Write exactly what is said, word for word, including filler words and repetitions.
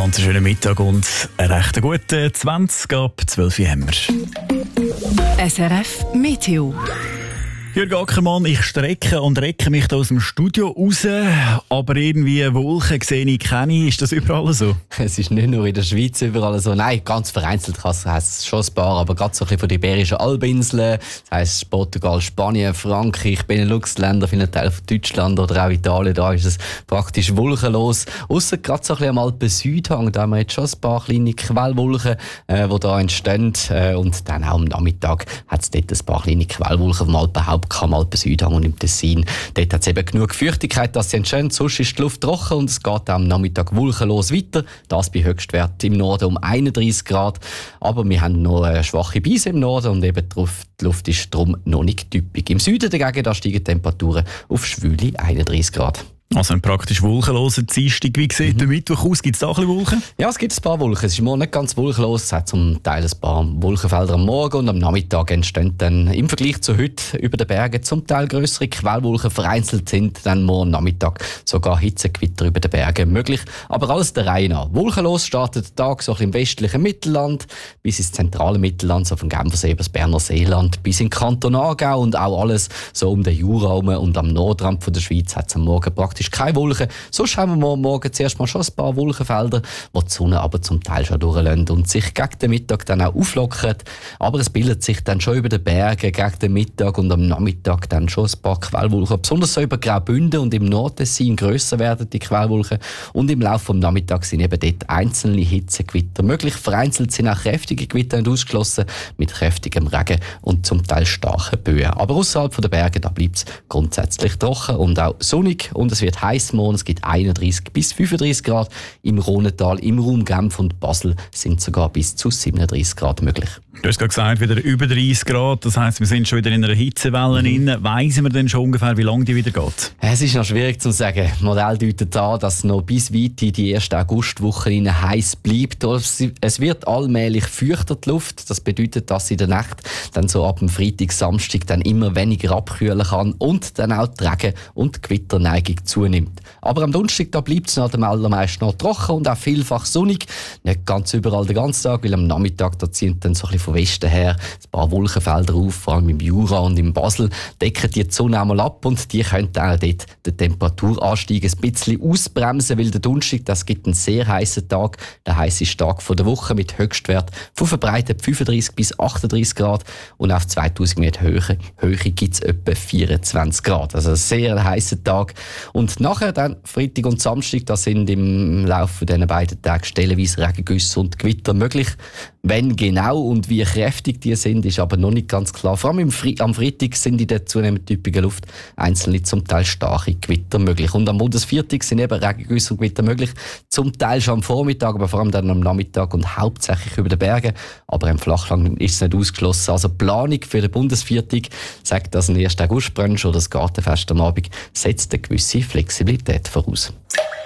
ganz schönen Mittag und einen recht guten zwanzig ab zwölf Uhr haben wir. S R F Meteo. Jürgen Ackermann, ich strecke und recke mich da aus dem Studio raus, aber irgendwie Wolken sehe ich keine. Ist das überall so? Es ist nicht nur in der Schweiz überall so. Nein, ganz vereinzelt heisst es schon ein paar, aber gerade so ein bisschen von den Iberischen Halbinseln, das heisst Portugal, Spanien, Frankreich, Benelux-Länder, viele Teile von Deutschland oder auch Italien, da ist es praktisch wolkenlos. Ausser gerade so ein bisschen am Alpen Südhang, da haben wir jetzt schon ein paar kleine Quellwolken, äh, die da entstehen. Äh, und dann auch am Nachmittag hat es dort ein paar kleine Quellwolken vom Alpenhaupt am Alpen Südhang und im Tessin. Dort hat es eben genug Feuchtigkeit, dass sie entstehen. Sonst ist die Luft trocken und es geht auch am Nachmittag wolkenlos weiter. Das bei Höchstwert im Norden um einunddreißig Grad. Aber wir haben noch eine schwache Brise im Norden und eben die Luft ist darum noch nicht typisch. Im Süden dagegen da steigen die Temperaturen auf schwüle einunddreißig Grad. Also ein praktisch wolkenloser Dienstag. Wie sieht mhm. der Mittwoch aus? Gibt es da ein bisschen Wolken? Ja, es gibt ein paar Wolken. Es ist morgen nicht ganz wolkenlos. Es hat zum Teil ein paar Wolkenfelder am Morgen und am Nachmittag entstehen dann im Vergleich zu heute über den Bergen zum Teil grössere Quellwolken. Vereinzelt sind dann morgen Nachmittag sogar Hitzegewitter über den Bergen möglich. Aber alles der Reihe nach. Wolkenlos startet der Tag so im westlichen Mittelland bis ins zentrale Mittelland, so vom Genfersee über das Berner Seeland bis in den Kanton Aargau und auch alles so um den Jura herum und am Nordrand von der Schweiz hat es am Morgen praktisch keine Wolken. Sonst haben wir morgen zuerst mal schon ein paar Wolkenfelder, wo die Sonne aber zum Teil schon durchlässt und sich gegen den Mittag dann auch auflockert. Aber es bildet sich dann schon über den Bergen gegen den Mittag und am Nachmittag dann schon ein paar Quellwolken. Besonders so über Graubünden und im Nordtessin grösser werden die Quellwolken. Und im Laufe des Nachmittags sind eben dort einzelne Hitzegewitter möglich. Vereinzelt sind auch kräftige Gewitter nicht ausgeschlossen, mit kräftigem Regen und zum Teil starken Böen. Aber außerhalb der Berge, da bleibt es grundsätzlich trocken und auch sonnig und es wird heiß morgen. Es gibt einunddreißig bis fünfunddreißig Grad. Im Rhontal, im Raum Genf und Basel sind sogar bis zu siebenunddreißig Grad möglich. Du hast gerade gesagt, wieder über dreißig Grad. Das heisst, wir sind schon wieder in einer Hitzewelle mhm. drin. Weiss man denn schon ungefähr, wie lange die wieder geht? Es ist noch schwierig zu sagen. Das Modell deutet an, dass es noch bis weit in die erste Augustwoche heiß bleibt. Es wird allmählich feuchter die Luft. Das bedeutet, dass sie in der Nacht dann so ab dem Freitag, Samstag dann immer weniger abkühlen kann und dann auch die Regen- und die Gewitterneigung zunimmt. Aber am Donnerstag da bleibt es noch am allermeisten noch trocken und auch vielfach sonnig. Nicht ganz überall den ganzen Tag, weil am Nachmittag da ziehen dann so ein bisschen von Westen her ein paar Wolkenfelder auf, vor allem im Jura und im Basel, decken die, die Sonne einmal ab und die können auch dort den Temperaturanstieg ein bisschen ausbremsen, weil der Donnerstag, das gibt einen sehr heißen Tag, der heißeste Tag von der Woche mit Höchstwert von verbreitet fünfunddreißig bis achtunddreißig Grad und auf zweitausend Meter Höhe, Höhe gibt es etwa vierundzwanzig Grad. Also ein sehr heißer Tag. Und nachher dann Freitag und Samstag, da sind im Laufe dieser beiden Tage stellenweise Regengüsse und Gewitter möglich. Wenn genau und wie kräftig die sind, ist aber noch nicht ganz klar. Vor allem im Fre- am Freitag sind in der zunehmend üppigen Luft einzelne zum Teil starke Gewitter möglich. Und am Bundesviertag sind eben Regengüsse und Gewitter möglich. Zum Teil schon am Vormittag, aber vor allem dann am Nachmittag und hauptsächlich über den Bergen. Aber im Flachland ist es nicht ausgeschlossen. Also die Planung für den Bundesviertag sagt, dass ein erster August-Brunch oder das Gartenfest am Abend setzt eine gewisse Flexibilität voraus.